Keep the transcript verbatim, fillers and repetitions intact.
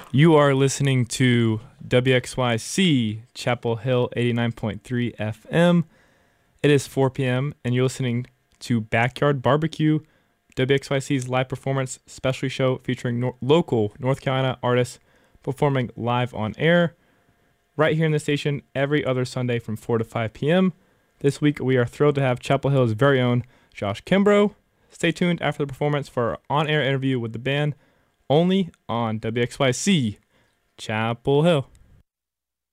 You are listening to W X Y C Chapel Hill eighty-nine point three F M. It is four p.m. and you're listening to Backyard Barbecue, W X Y C's live performance specialty show featuring no- local North Carolina artists performing live on air right here in the station every other Sunday from four to five p.m. This week we are thrilled to have Chapel Hill's very own Josh Kimbrough. Stay tuned after the performance for our on-air interview with the band only on W X Y C Chapel Hill.